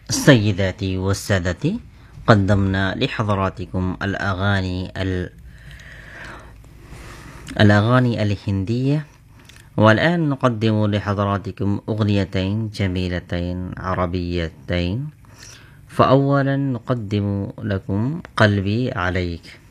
سيداتي والسادتي، قدمنا لحضراتكم الأغاني الهندية، والآن نقدم لحضراتكم أغنيتين جميلتين عربيتين. فأولا نقدم لكم قلبي عليك.